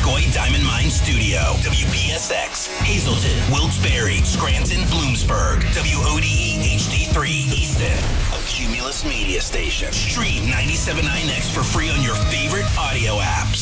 Missisquoi Diamond Mine Studio. WPSX, Hazleton, Wilkes-Barre, Scranton, Bloomsburg. WODE HD3 Easton. A Cumulus media station. Stream 97.9X for free on your favorite audio apps.